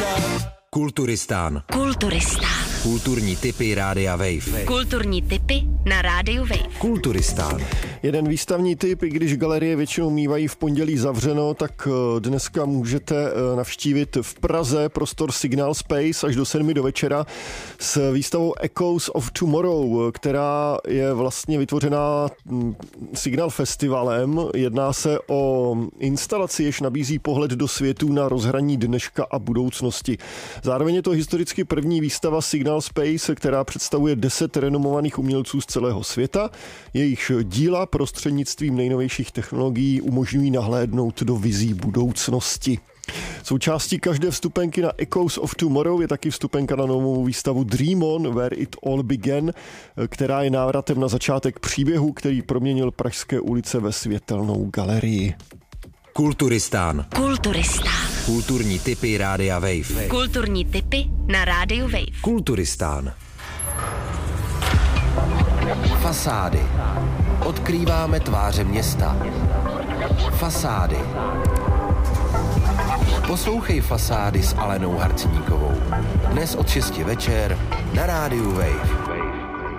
Kulturistán. Kulturní tipy Rádia Wave. Kulturní tipy na Rádiu Wave. Kulturistán. Jeden výstavní tip, i když galerie většinou mívají v pondělí zavřeno, tak dneska můžete navštívit v Praze prostor Signal Space až do 7 do večera s výstavou Echoes of Tomorrow, která je vlastně vytvořená Signal Festivalem. Jedná se o instalaci, jež nabízí pohled do světů na rozhraní dneška a budoucnosti. Zároveň je to historicky první výstava Signal Space, která představuje 10 renomovaných umělců z celého světa. Jejichž díla prostřednictvím nejnovějších technologií umožňují nahlédnout do vizí budoucnosti. Součástí každé vstupenky na Echoes of Tomorrow je taky vstupenka na novou výstavu Dream On, Where It All Began, která je návratem na začátek příběhu, který proměnil pražské ulice ve světelnou galerii. Kulturistán. Kulturní tipy Rádia Wave. Kulturní tipy na Rádiu Wave. Kulturistán. Fasády. Odkrýváme tváře města. Fasády. Poslouchej Fasády s Alenou Harcníkovou. Dnes od 6 večer na Rádiu Wave.